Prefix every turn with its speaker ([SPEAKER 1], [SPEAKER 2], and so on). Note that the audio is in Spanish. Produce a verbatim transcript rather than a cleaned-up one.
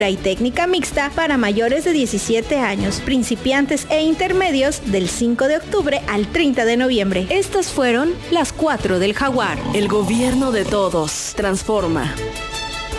[SPEAKER 1] y técnica mixta para mayores de diecisiete años, principiantes e intermedios del cinco de octubre al treinta de noviembre. Estas fueron las cuatro del Jaguar.
[SPEAKER 2] El gobierno de todos. Transforma.